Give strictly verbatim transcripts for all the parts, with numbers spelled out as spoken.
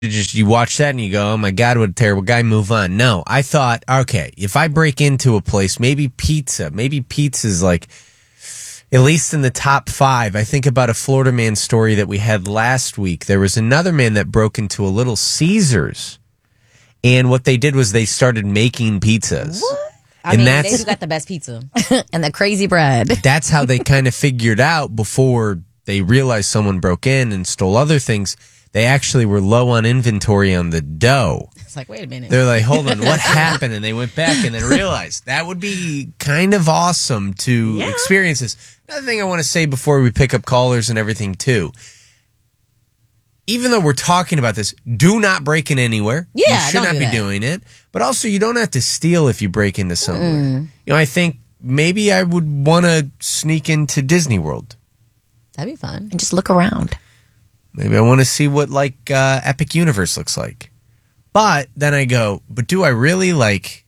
You just you watch that and you go, oh my God, what a terrible guy, move on. No, I thought, okay, if I break into a place, maybe pizza, maybe pizza's like, at least in the top five. I think about a Florida man story that we had last week. There was another man that broke into a Little Caesars, and what they did was they started making pizzas. What? I and mean, that's, they do got the best pizza. And the crazy bread. That's how they kind of figured out before they realized someone broke in and stole other things. They actually were low on inventory on the dough. It's like, wait a minute. They're like, hold on, what happened? And they went back and then realized that would be kind of awesome to Yeah. experience this. Another thing I want to say before we pick up callers and everything, too. Even though we're talking about this, do not break in anywhere. Yeah, you should don't not do be that. doing it. But also, you don't have to steal if you break into somewhere. Mm. You know, I think maybe I would want to sneak into Disney World. That'd be fun. And just look around. Maybe I want to see what like uh, Epic Universe looks like. But then I go, but do I really like?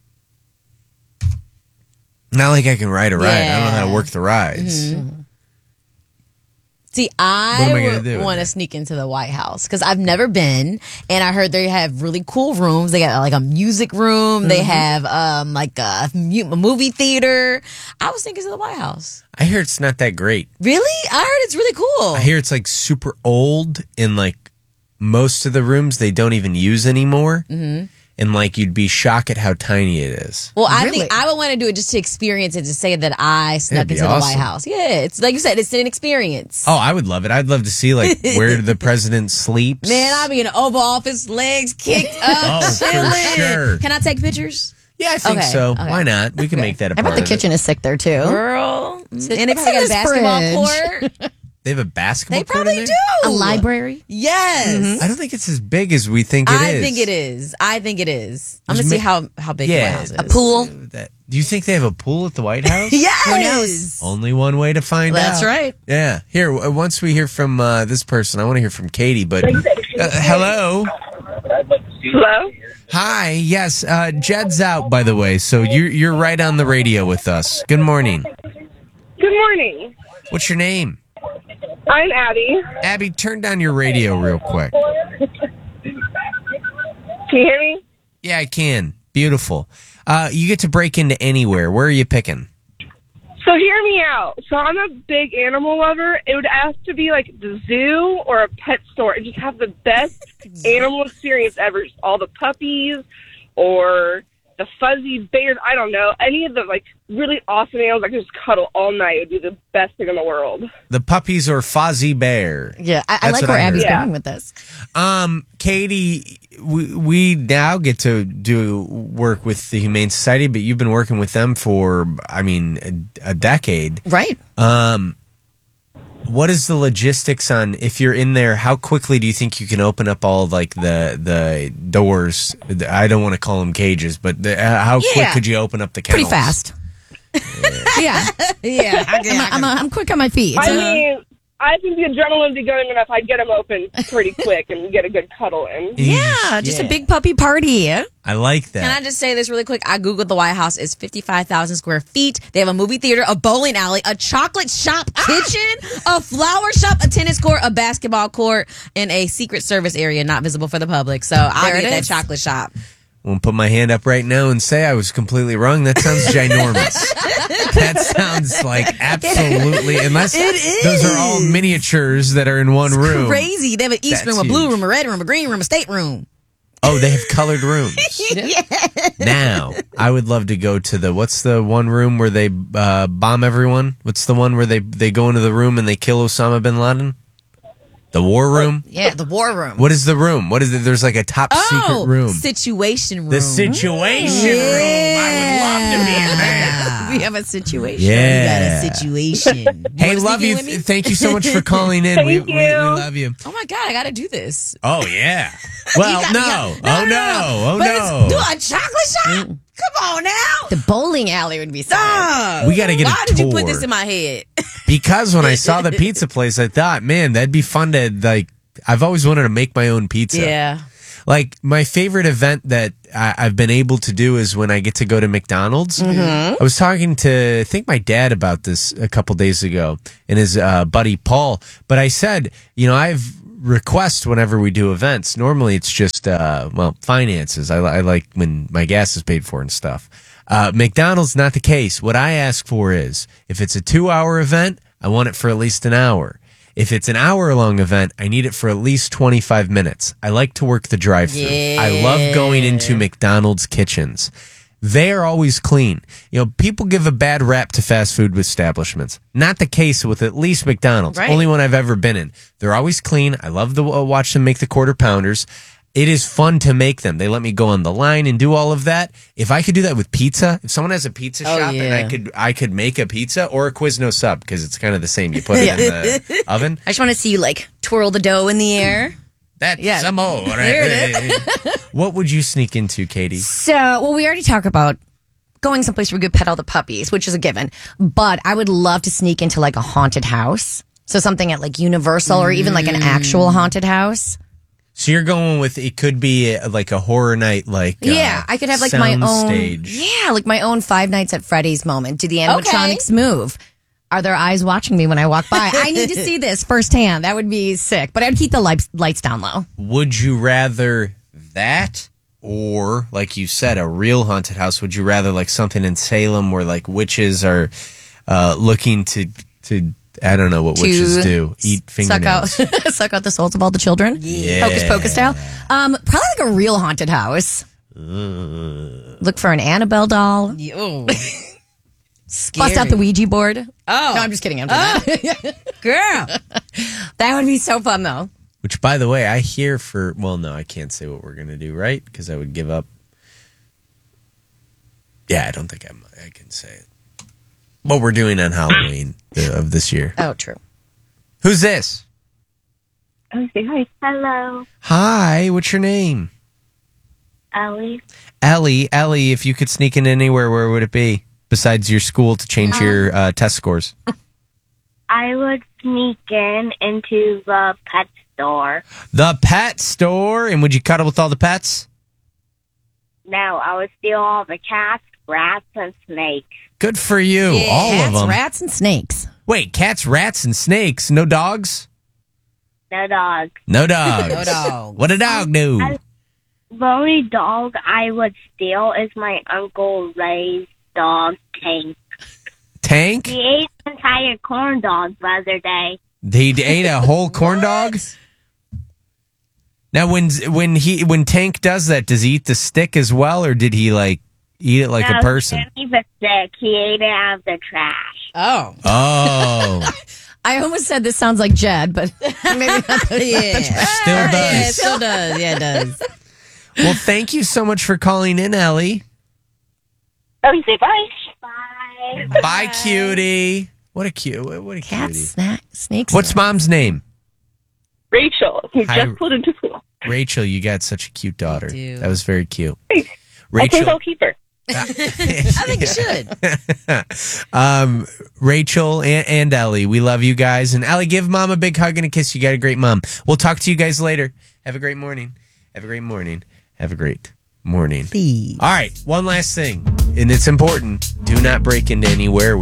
Not like I can ride a ride. I don't know how to Yeah. work the rides. Mm-hmm. See, What I, am I gonna would do with want to it? sneak into the White House because I've never been, and I heard they have really cool rooms. They got like a music room. They have um like a, mu- a movie theater. I was thinking to the White House. I hear it's not that great. Really? I heard it's really cool. I hear it's like super old, and like most of the rooms they don't even use anymore. Mm-hmm. And like you'd be shocked at how tiny it is. Well, I Really? think I would want to do it just to experience it, to say that I snuck That'd be into the awesome. White House. Yeah, it's like you said, it's an experience. Oh, I would love it. I'd love to see like where the president sleeps. Man, I'll be in the Oval Office, legs kicked up, Oh, for chilling. sure. Can I take pictures? Yeah, I think Okay, so. okay. Why not? We can make that a I part bet the of kitchen is sick there too. Girl. And they It's probably in got a this basketball fridge. court. it. They have a basketball They court in probably there? do. A library. Yes. I don't think it's as big as we think it is. I think it is. I think it is. I'm Just going to see ma- how, how big Yeah, the White House is. A pool. That, do you think they have a pool at the White House? Yes. Only one way to find out. That's right. Yeah. Here, w- once we hear from uh, this person, I want to hear from Katie. But uh, hello, Hello? hi, yes, uh, Jed's out by the way, so you're you're right on the radio with us. Good morning. Good morning. What's your name? I'm Abby. Abby, turn down your radio real quick. Can you hear me? Yeah, I can. Beautiful. Uh, you get to break into anywhere. Where are you picking? So hear me out. So I'm a big animal lover. It would have to be like the zoo or a pet store and just have the best animal experience ever. Just all the puppies or the fuzzy bears. I don't know. Any of the like really awesome animals I could just cuddle all night would be the best thing in the world. The puppies or Fozzie Bear? Yeah, I, I That's like what where I heard. Abby's Yeah. going with this. Um, Katie, we, we now get to do work with the Humane Society, but you've been working with them for, I mean, a, a decade. Right. Um, what is the logistics on if you're in there? How quickly do you think you can open up all like the the doors? I don't want to call them cages, but the, uh, how quick Yeah. could you open up the kennels? Pretty fast. yeah. Yeah. I can, I I'm, can- I'm, I'm quick on my feet. I Uh, mean, I think the adrenaline would be going enough. I'd get them open pretty quick and get a good cuddle in. yeah, just Yeah. a big puppy party. I like that. Can I just say this really quick? I Googled the White House. It's fifty-five thousand square feet. They have a movie theater, a bowling alley, a chocolate shop kitchen, a flower shop, a tennis court, a basketball court, and a Secret Service area not visible for the public. So I'll There get it that is. chocolate shop. I'm going to put my hand up right now and say I was completely wrong. That sounds ginormous. That sounds like absolutely, unless It those are all is. miniatures that are in one room. Crazy. They have an East That's room, a blue huge. room, a red room, a green room, a state room. Oh, they have colored rooms. Now, I would love to go to the, what's the one room where they uh, bomb everyone? What's the one where they, they go into the room and they kill Osama bin Laden? The war room? Yeah, the war room. What is the room? What is it? There's like a top Oh, secret room. Situation room. The situation room. I would love to be in there. We have a situation. Yeah. You got a situation. Hey, wanna love sneak in you. with me? Thank you so much for calling in. Thank we, we, we you. love you. Oh my God, I got to do this. Oh, yeah. Well, You got- no. you got- Oh, no. Oh, But no. it's, do a chocolate shop? Come on now. The bowling alley would be so. Stop. We gotta get a Why did you put tour. this in my head? Because when I saw the pizza place, I thought, man, that'd be fun to, like, I've always wanted to make my own pizza. Yeah. Like, my favorite event that I, I've been able to do is when I get to go to McDonald's. Mm-hmm. I was talking to, I think, my dad about this a couple days ago and his uh, buddy Paul. But I said, you know, I've request whenever we do events. Normally, it's just uh, well, finances. I, I like when my gas is paid for and stuff. Uh, McDonald's, not the case. What I ask for is, if it's a two-hour event, I want it for at least an hour. If it's an hour-long event, I need it for at least twenty-five minutes. I like to work the drive-thru. Yeah. I love going into McDonald's kitchens. They are always clean. You know, people give a bad rap to fast food establishments. Not the case with at least McDonald's. Right. Only one I've ever been in. They're always clean. I love to uh, watch them make the quarter pounders. It is fun to make them. They let me go on the line and do all of that. If I could do that with pizza, if someone has a pizza Oh, shop and yeah. I could I could make a pizza or a Quizno sub, because it's kind of the same. You put it in the oven. I just want to see you like twirl the dough in the air. That's Yeah. some more. What would you sneak into, Katie? So, well, we already talked about going someplace where we could pet all the puppies, which is a given. But I would love to sneak into like a haunted house. So something at like Universal or even like an actual haunted house. So you're going with, it could be uh, like a horror night, like uh, Yeah, I could have like my sound own stage. Yeah, like my own Five Nights at Freddy's moment. Do the animatronics move? Are there eyes watching me when I walk by? I need to see this firsthand. That would be sick. But I'd keep the lights lights down low. Would you rather that, or like you said, a real haunted house? Would you rather like something in Salem where like witches are uh, looking to to I don't know what To witches do, eat Suck out, fingernails? suck out the souls of all the children. Yeah. Hocus pocus style. Um, probably like a real haunted house. Look for an Annabelle doll. Oh. Bust out the Ouija board. Oh. No, I'm just kidding. I'm just Girl. That would be so fun, though. Which, by the way, I hear for well, no, I can't say what we're gonna do, right? Because I would give up. Yeah, I don't think I'm, I can say it. What we're doing on Halloween uh, of this year. Oh, true. Who's this? Oh, say hi. Hello, Hi, what's your name? Ellie. Ellie. Ellie, if you could sneak in anywhere, where would it be? Besides your school to change your uh, test scores. I would sneak in into the pet store. The pet store. And would you cuddle with all the pets? No, I would steal all the cats, rats, and snakes. Good for you. Yeah, all Cats, of them. rats, and snakes. Wait, cats, rats, and snakes. No dogs? No dogs. No dogs. No dogs. What a dog do? I- The only dog I would steal is my Uncle Ray's dog, Tank. Tank? He ate an entire corn dog the other day. He ate a whole corn dog? Now, when when he when Tank does that, does he eat the stick as well, or did he like eat it like no, a person? He didn't eat the stick. He ate it out of the trash. Oh. Oh, I almost said this sounds like Jed, but maybe not. Yeah. still Yeah, it does. still does. Yeah, it does. Well, thank you so much for calling in, Ellie. Oh, say bye. Bye. Bye, cutie. What a cute. What a Cats, cutie. snack, snakes. What's mom's name? Rachel, who Hi. just pulled into school. Rachel. You got such a cute daughter. do. That was very cute. I think Rachel. I'll keep her. I think you should. um, Rachel and, and Ellie, we love you guys. And Ellie, give mom a big hug and a kiss. You got a great mom. We'll talk to you guys later. Have a great morning. Have a great morning. Have a great morning. Please. All right, one last thing, and it's important. Do not break into anywhere.